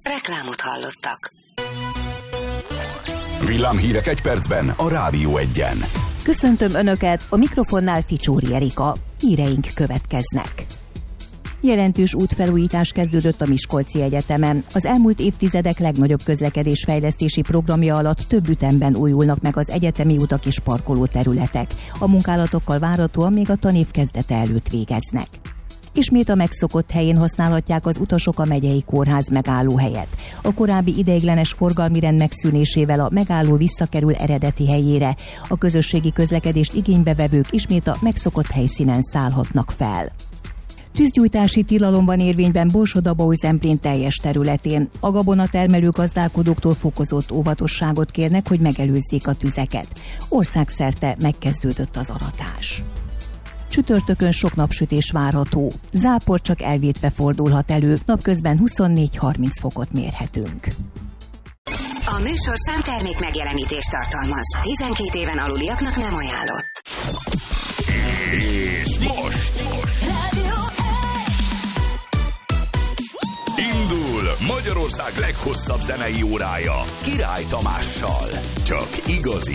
Reklámot hallottak. Villámhírek egy percben a Rádió Egyen. Köszöntöm Önöket, a mikrofonnál Ficsóri Erika. Híreink következnek. Jelentős útfelújítás kezdődött a Miskolci Egyetemen. Az elmúlt évtizedek legnagyobb közlekedésfejlesztési programja alatt több ütemben újulnak meg az egyetemi utak és parkolóterületek. A munkálatokkal várhatóan még a tanév kezdete előtt végeznek. Ismét a megszokott helyén használhatják az utasok a megyei kórház megállóhelyet. A korábbi ideiglenes forgalmi rend megszűnésével a megálló visszakerül eredeti helyére. A közösségi közlekedést igénybevevők ismét a megszokott helyszínen szállhatnak fel. Tűzgyújtási tilalom van érvényben Borsod-Abaúj-Zemplén teljes területén. A gabonatermelő gazdálkodóktól fokozott óvatosságot kérnek, hogy megelőzzék a tüzeket. Országszerte megkezdődött az aratás. Csütörtökön sok napsütés várható. Zápor csak elvétve fordulhat elő, napközben 24-30 fokot mérhetünk. A műsor számtermék megjelenítést tartalmaz. 12 éven aluliaknak nem ajánlott. És most indul Magyarország leghosszabb zenei órája Király Tamással. Csak igazi